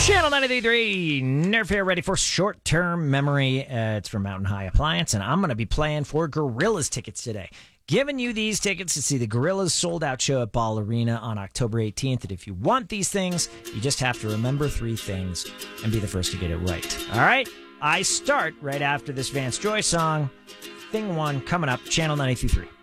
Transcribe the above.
Channel 93.3, Nerf here, ready for short-term memory. It's from Mountain High Appliance, and I'm going to be playing for Gorillaz tickets today. Giving you these tickets to see the Gorillaz sold-out show at Ball Arena on October 18th. And if you want these things, you just have to remember 3 things and be the first to get it right. All right? I start right after this Vance Joy song. Thing 1 coming up, Channel 93.3.